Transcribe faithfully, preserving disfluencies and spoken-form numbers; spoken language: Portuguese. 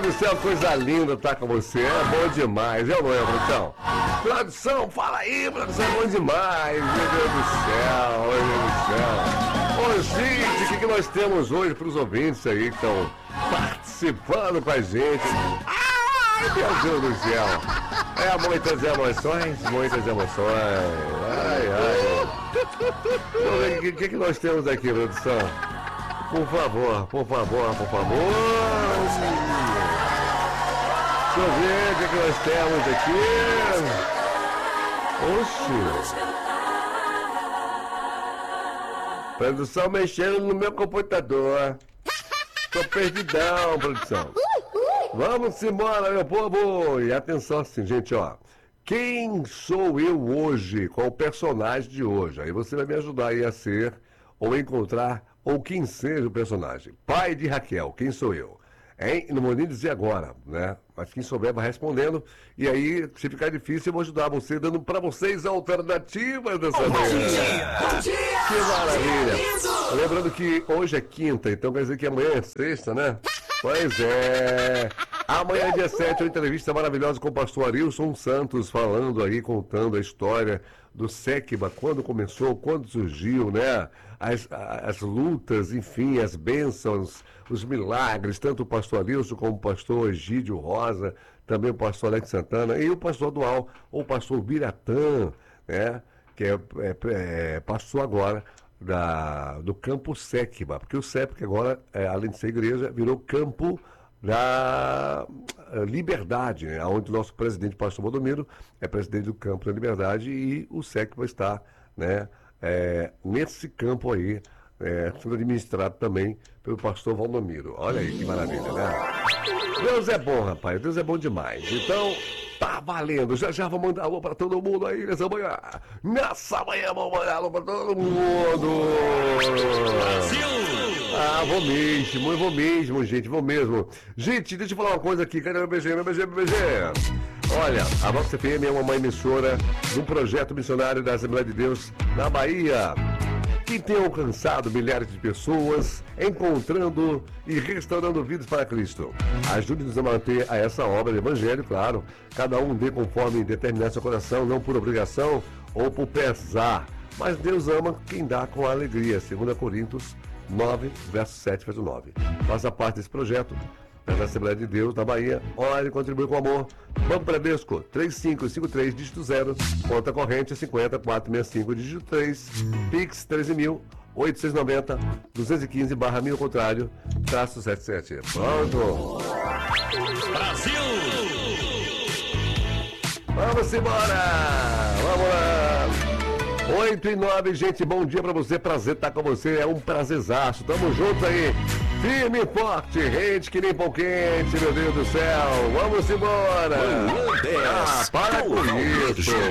do céu, coisa linda tá com você. É bom demais, é ou não é, produção? Produção, fala aí, produção, é bom demais. Meu Deus do céu, meu Deus do céu. Ô, gente, o que, que nós temos hoje para os ouvintes aí que estão participando com a gente? Ai, meu Deus do céu. É muitas emoções, muitas emoções. Ai, ai. O que, que, que nós temos aqui, produção? Por favor, por favor, por favor. Deixa eu ver o que, que nós temos aqui. Oxi. Produção mexendo no meu computador. Tô perdidão, produção. Vamos embora, meu povo. E atenção assim, gente, ó. Quem sou eu hoje? Qual o personagem de hoje? Aí você vai me ajudar aí a ser ou encontrar ou quem seja o personagem. Pai de Raquel, quem sou eu? Hein? Não vou nem dizer agora, né? Mas quem souber vai respondendo. E aí, se ficar difícil, eu vou ajudar você, dando pra vocês alternativas dessa manhã. Bom dia! Bom dia! Que maravilha! Lembrando que hoje é quinta, então quer dizer que amanhã é sexta, né? Pois é. Amanhã, dia sete, uma entrevista maravilhosa com o pastor Arilson Santos, falando aí, contando a história do Séquiba, quando começou, quando surgiu, né? As, as lutas, enfim, as bênçãos, os milagres, tanto o pastor Arilson como o pastor Egídio Rosa, também o pastor Alex Santana e o pastor Dual, ou o pastor Biratã, né? Que é, é, é, passou agora da, do campo Séquiba, porque o Séquiba agora, é, além de ser igreja, virou campo da Liberdade, né? Onde o nosso presidente, pastor Valdomiro, é presidente do campo da Liberdade e o Séquiba está, né, é, nesse campo aí, é, sendo administrado também pelo pastor Valdomiro. Olha aí que maravilha, né? Deus é bom, rapaz, Deus é bom demais. Então, tá valendo. Já já vou mandar alô pra todo mundo aí nessa manhã. Nessa manhã vou mandar alô pra todo mundo. Brasil! Ah, vou mesmo, eu vou mesmo, gente, vou mesmo. Gente, deixa eu falar uma coisa aqui. Cadê meu B G? Meu B G, meu B G. Olha, a Vox F M é uma emissora de um projeto missionário da Assembleia de Deus na Bahia, que tem alcançado milhares de pessoas, encontrando e restaurando vidas para Cristo. Ajude-nos a manter a essa obra de evangelho, claro. Cada um dê conforme determinar seu coração, não por obrigação ou por pesar. Mas Deus ama quem dá com alegria. Segunda Coríntios nove, verso sete, verso nove. Faça parte desse projeto da Assembleia de Deus na Bahia. Ore e contribui com amor. Banco Bradesco, três cinco cinco três, dígito zero. Conta corrente cinquenta, quatrocentos e sessenta e cinco, dígito três. Pix treze mil, oitocentos e noventa, duzentos e quinze, barra mil, contrário, traço setenta e sete. Pronto. Brasil! Vamos embora! Vamos lá! oito e nove, gente, bom dia pra você, prazer estar com você, é um prazerzaço, tamo juntos aí, firme e forte, rede que nem pão quente, meu Deus do céu, vamos embora! Ah, para com isso!